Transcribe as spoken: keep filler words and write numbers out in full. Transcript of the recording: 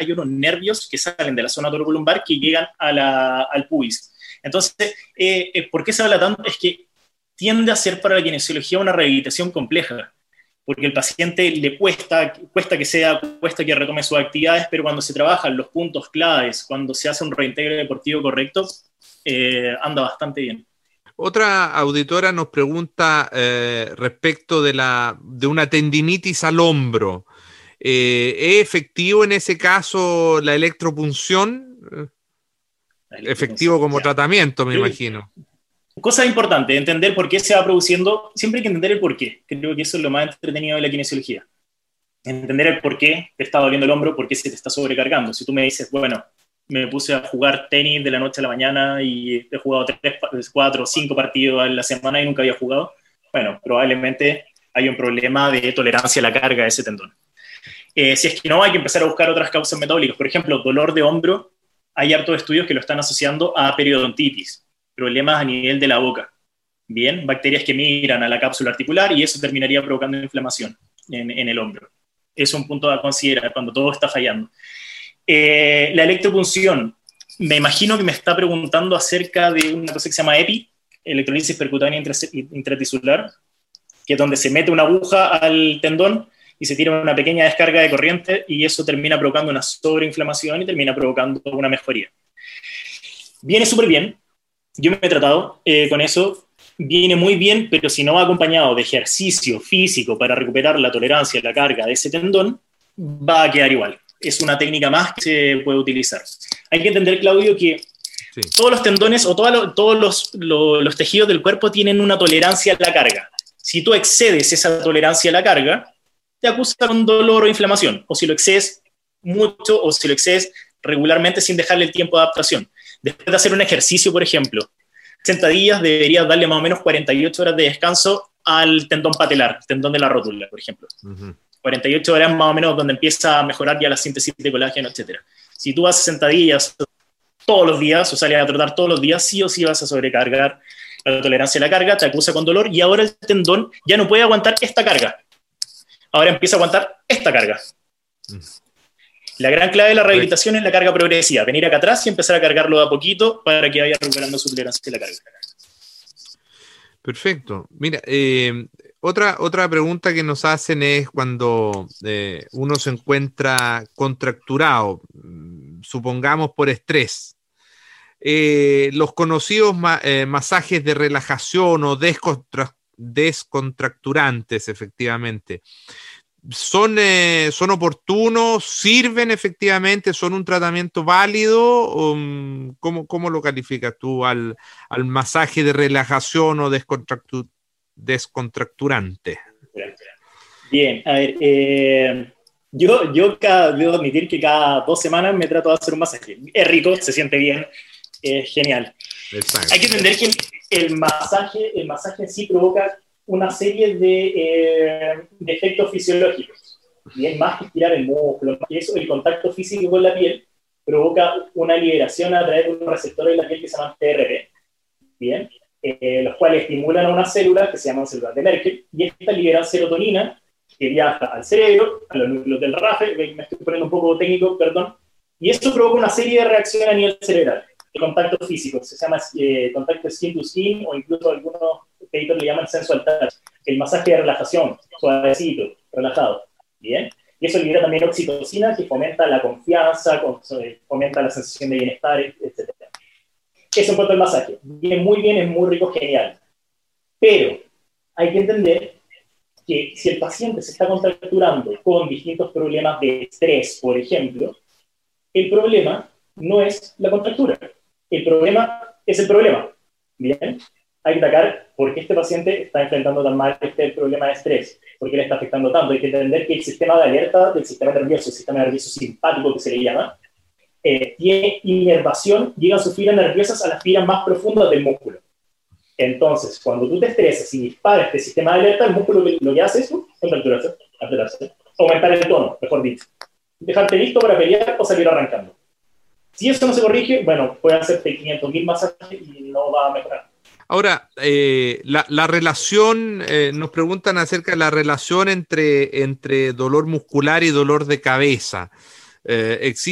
hay unos nervios que salen de la zona torocolumbar que llegan a la, al pubis. Entonces, eh, eh, ¿por qué se habla tanto? Es que tiende a ser para la kinesiología una rehabilitación compleja, porque el paciente le cuesta, cuesta que sea, cuesta que retome sus actividades, pero cuando se trabajan los puntos claves, cuando se hace un reintegro deportivo correcto, eh, anda bastante bien. Otra auditora nos pregunta eh, respecto de, la, de una tendinitis al hombro. Eh, ¿Es efectivo en ese caso la electropunción? La electropunción efectivo como ya. Tratamiento, me sí. imagino. Cosa importante, entender por qué se va produciendo, siempre hay que entender el por qué, creo que eso es lo más entretenido de la kinesiología. Entender el por qué te está doliendo el hombro, por qué se te está sobrecargando. Si tú me dices, bueno, me puse a jugar tenis de la noche a la mañana y he jugado tres, cuatro, cinco partidos a la semana y nunca había jugado, bueno, probablemente hay un problema de tolerancia a la carga de ese tendón. Eh, si es que no, hay que empezar a buscar otras causas metabólicas. Por ejemplo, dolor de hombro, hay hartos estudios que lo están asociando a periodontitis, problemas a nivel de la boca. Bien, bacterias que migran a la cápsula articular y eso terminaría provocando inflamación en, en el hombro. Es un punto a considerar cuando todo está fallando. Eh, la electropunción, me imagino que me está preguntando acerca de una cosa que se llama EPI, electrolisis percutánea intratisular, que es donde se mete una aguja al tendón y se tira una pequeña descarga de corriente y eso termina provocando una sobreinflamación y termina provocando una mejoría. Viene súper bien, yo me he tratado eh, con eso, viene muy bien, pero si no va acompañado de ejercicio físico para recuperar la tolerancia a la carga de ese tendón, va a quedar igual. Es una técnica más que se puede utilizar. Hay que entender, Claudio, que sí. todos los tendones o todos, todos los, los, los tejidos del cuerpo tienen una tolerancia a la carga. Si tú excedes esa tolerancia a la carga, te acusa con dolor o inflamación, o si lo excedes mucho o si lo excedes regularmente sin dejarle el tiempo de adaptación. Después de hacer un ejercicio, por ejemplo, sentadillas, deberías darle más o menos cuarenta y ocho horas de descanso al tendón patelar, tendón de la rótula, por ejemplo. Uh-huh. cuarenta y ocho horas más o menos donde empieza a mejorar ya la síntesis de colágeno, etcétera. Si tú haces sentadillas todos los días o sales a trotar todos los días, sí o sí vas a sobrecargar la tolerancia a la carga, te acusa con dolor y ahora el tendón ya no puede aguantar esta carga. Ahora empieza a aguantar esta carga. La gran clave de la rehabilitación es la carga progresiva, venir acá atrás y empezar a cargarlo de a poquito para que vaya recuperando su tolerancia a la carga. Perfecto. Mira, eh, otra, otra pregunta que nos hacen es cuando eh, uno se encuentra contracturado, supongamos por estrés. Eh, los conocidos ma- eh, masajes de relajación o descontra- descontracturantes, efectivamente, ¿son, eh, ¿son oportunos? ¿Sirven efectivamente? ¿Son un tratamiento válido? Um, ¿cómo, ¿Cómo lo calificas tú al, al masaje de relajación o descontractu- descontracturante? Bien, a ver, eh, yo, yo cada, debo admitir que cada dos semanas me trato de hacer un masaje. Es rico, se siente bien, es genial. Exacto. Hay que entender que el, el, masaje, el masaje en sí provoca una serie de, eh, de efectos fisiológicos. Bien, más que estirar el músculo, más que eso, el contacto físico con la piel provoca una liberación a través de unos receptores de la piel que se llaman T R P, bien, eh, los cuales estimulan a unas células que se llaman células de Merkel, y estas liberan serotonina que viaja al cerebro, a los núcleos del R A F, me estoy poniendo un poco técnico, perdón, y esto provoca una serie de reacciones a nivel cerebral. El contacto físico, se llama eh, contacto skin to skin, o incluso algunos editores le llaman sensual touch. El masaje de relajación, suavecito, relajado, ¿bien? Y eso libera también oxitocina, que fomenta la confianza, fomenta la sensación de bienestar, etcétera. Eso en cuanto al masaje. Bien, muy bien, es muy rico, genial. Pero hay que entender que si el paciente se está contracturando con distintos problemas de estrés, por ejemplo, el problema no es la contractura. El problema es el problema. Bien, hay que atacar por qué este paciente está enfrentando tan mal este problema de estrés, por qué le está afectando tanto. Hay que entender que el sistema de alerta del sistema nervioso, el sistema nervioso simpático que se le llama, eh, tiene inervación, llega a sus fibras nerviosas a las fibras más profundas del músculo. Entonces, cuando tú te estresas y disparas este sistema de alerta, el músculo lo que hace es contracturarse, acelerarse, aumentar el tono, mejor dicho, dejarte listo para pelear o salir arrancando. Si eso no se corrige, bueno, puede hacerte quinientos mil masajes y no va a mejorar. Ahora, eh, la, la relación, eh, nos preguntan acerca de la relación entre, entre dolor muscular y dolor de cabeza. Eh,